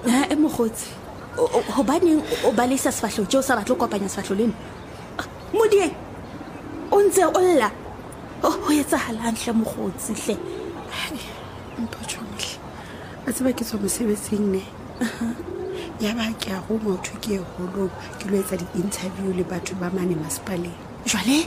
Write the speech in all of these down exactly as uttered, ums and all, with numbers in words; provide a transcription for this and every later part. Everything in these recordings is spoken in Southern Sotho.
e mogotsi hobaneng o balisa sefahlo tšeo sa batlo kopanya sefahlo leno modie o ntse o lla ho etsagalang hle mogotsi hle mpotšhomihle a tseba ke tswa mosebetsing ne ya ba ke a go motho ke e golong ke lo etsa di-interview le batho ba mane masepaleng jwale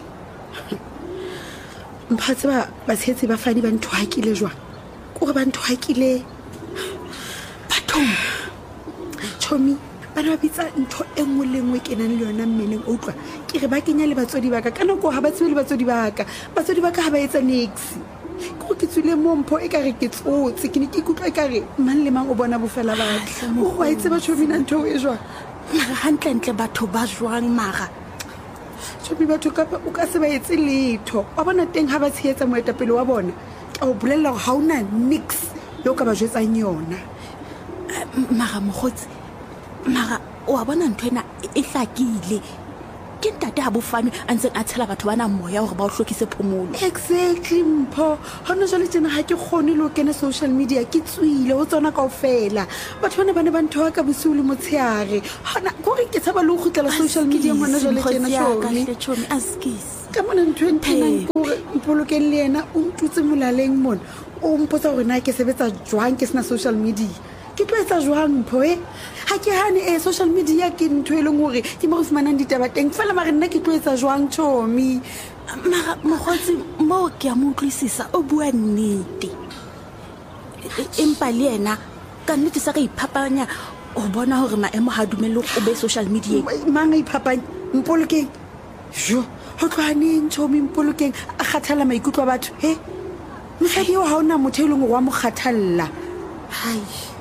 mpha tseba batshehetsi ba fadi ba ntho hakile jwang kore ba ntho hakile bathong chomi bana ba bitsa ntho e nngwe le nngwe ke nang le yona mmeleng o utlwa ke re ba kenya le batswadi ba ka ka nako ha ba tsebe le batswadi ba ka batswadi ba ka ha ba etsa nix go ke tswile mo mpho e ka re ke tsotse ke ne ke ikutlwa e ka re mang le mang o bona bofela batho o wa itse ba chomi na ntho e jwang mara hantle-ntle batho ba jwang mara chomi batho kapa o ka se ba etse letho wa bona teng ha ba tshehetsa moetapele wa bona ka o bolela gore ha ona nix yo ka ba jwetsang yona mara mogotsi mara wa bona ntho ena e hlakile ke ntate ha bofane a ntseng a tshela batho bana moya hore ba o hlokise phomolo exactly mpho hona jwale tjena ha ke kgone le ho kena social media ke tswile ho tsona kaofela batho bana bana ba ntho ka bosiu le motsheare hona gore ke tsaba le ho kgutlela social media hona jwale tjena chomi askis ka mona ntho e ntenang gore mpolokeng le yena o ntutse molaleng mona o mpotsa gore na ke sebetsa jwang ke sena social media ke tlo etsa jwang mpho e ha ke hane e social media ke ntho e leng hore ke mo go fumanang ditaba teng fela mare nna ke tlo etsa jwang chomi mara mogotsi mo ke a mo utlwisisa o bua nnete empa le yena ka nnete sa ka iphapanya o bona hore maemo ha dumelle o be social media mang a iphapanya mpolokeng jo ho tlohaneng chomi mpolokeng a kgathala maikutlo a batho he mosadi eo ha ona motho e leng wa mo kgathalla hai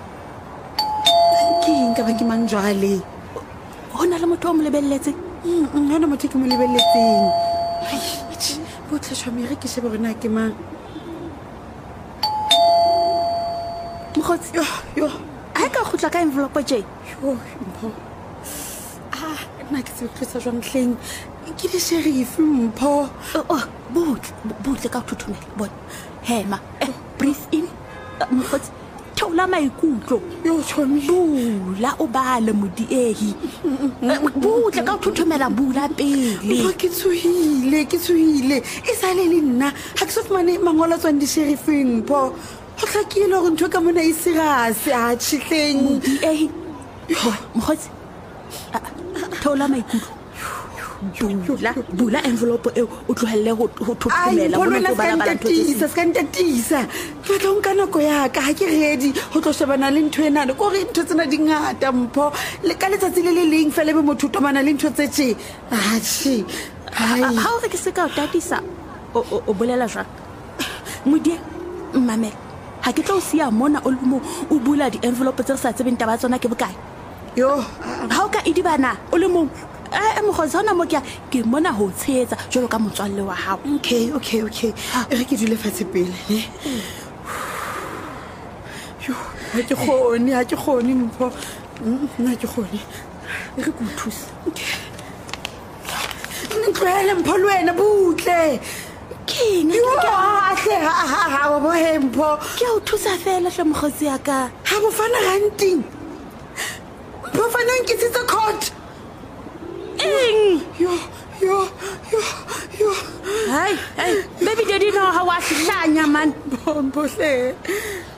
ke eng ka ba ke mang jwale hona le motho o mo lebelletseng hona motho ke mo lebelletseng botle chomi re ke shebe gore na ke mang mogotsi yo yo ha ka khutla ka envelope tje yo mpho ah nna ke se tlisa jwang hleng ke di sheriff mpho oh botle botle ka thuthumela bona hema breathe in mogotsi thola maikutlo yo chomi bula o bale modiehi butle ka thuthumela bula pele o ke tsuhile ke tsuhile e sale le nna ha ke so fumane mangola tswang di sheriffing po ho tlakile gore ntho ka mona e serious a tshitleng modiehi mogotsi thola maikutlo bula bula envelope eo o tlohelle ho thuthumela bona go bana bana ntotisa ska ntotisa ke tlo nka nako ya ka ha ke ready ho tlo shebana le ntho ena le gore ntho tsena di ngata mpho le ka letsatsi le le leng fela be motho tomana le ntho tse tse a tshi ha o re ke se ka o tatisa o bolela jwang modie mmamela ha ke tlo sia mona o le mo o bula di envelope tse sa tsebeng taba tsona ke bokae yo ha o ka idibana o le mo eh mogotsi hona mo ke ke mona ho tshetsa jalo ka motswalle wa hao okay okay okay re ke dule fatshe pele ne yo ha ke khone ha ke khone mpho nna ke khone re go thusa ntlwele mpho le wena butle keng ke a hle ha ha ha wa bo hempho ke o thusa fela hle mogotsi ya ka ha bo fana ranting bo fana nkitsitse court eng yo yo yo yo hai hai baby daddy no ha wa hlanya man bombo hle